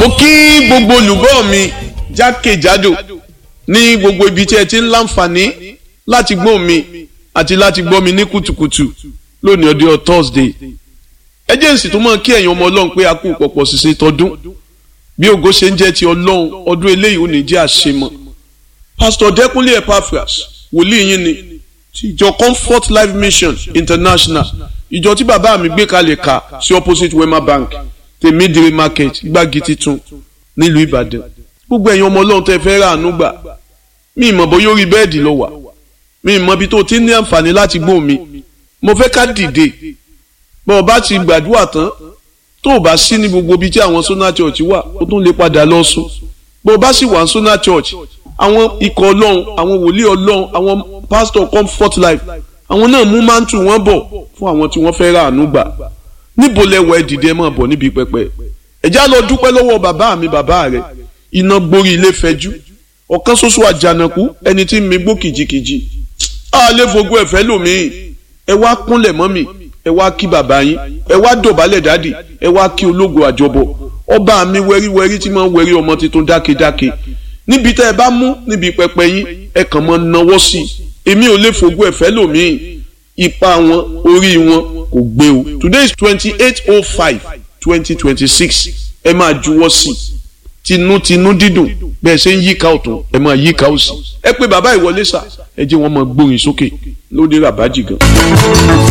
mo kí gbogbo olùgbọ́ mi jákèjádò ní gbogbo ibi tí ẹ ti ń láǹfààní láti gbọ́ mi àti láti gbọ́ mi ní kùtùkùtù lónìí ọjọ́ Thursday. ẹ jẹ́ n sì tún mọ̀ kí ẹ̀yin ọmọ Ọlọ́run pé a kú pọ̀pọ̀ ṣìṣe tọdún bí ògo ṣe ń jẹ́ ti Ọlọ́run ọdún eléyìí ò ní jẹ́ àṣemọ́. Pastor Dẹ́kúnlé Epaphras wòlíì yín ni ti ìjọ Comfort Life Mission International, ìjọ tí bàbá mi gbé kalẹ̀ ká sí opposite Wema Bank tèmídìrí market gbági titun nílùú Ìbàdàn. Gbogbo ẹ̀yin ọmọ Ọlọ́run tẹ́ fẹ́ rà àánú gbà, mi ìmọ̀ bóyá orí bẹ́ẹ̀dì lọ wà, mi ìmọ̀ bí tó ti ní àǹfààní láti gbọ́ mi, mo fẹ́ ká dìde bọ́ ọ bá ti gbàdúrà tán tó o bá sí ní gbogbo ibi tí àwọn Sona Church wà ó tún lè padà lọ sùn. Bọ́ ọ bá sì wà ní Sona Church, àwọn ikọ̀ Ọlọ́run, àwọn wòlíì Ọlọ́run, àwọn pastor Comfort Life, àwọn náà mú mántù wọn bọ̀ fún àwọn tí wọ́n fẹ́ rà àánú gbà. Níbo lẹ́wọ̀ ẹ dìde máa bọ̀ níbi pẹpẹ. Ẹ já lọ dúpẹ́ lọ́wọ́ bàbá mi bàbá rẹ̀, iná gborí ilé fẹjú, ọ̀kan ṣoṣo àjànàkú ẹni tí mi gbó kìjikìji. A lè fogún ẹ̀fẹ́ lòmíì. Ẹ wá kúnlẹ̀ mọ́ mi, ẹ wá kí bàbá yín, ẹ wá dọ̀bálẹ̀ dádì, ẹ wá kí ológo àjọbọ. Ọba mi wẹ́ríwẹ́rí tí máa ń wẹ́rí ọmọ tuntun dákedáke. Níbi tẹ́ ẹ bá mú níbi pẹpẹ yín, ẹ kàn máa nawọ́ sí i. Èmi ò lè fogún ẹ̀fẹ́ lòmíì. Ipa wọn, orí wọn kò gbé o. Today is 28/05/2026. Ẹ máa juwọ́ sí i. Tinútinú dídùn bẹ́ẹ̀ ṣe ń yíká ọ̀tún ẹ máa yíká òsì. Ẹ pé bàbá ìwọlé sà, ẹ jẹ́ wọn máa gbórin sókè lóde ràbájì gan.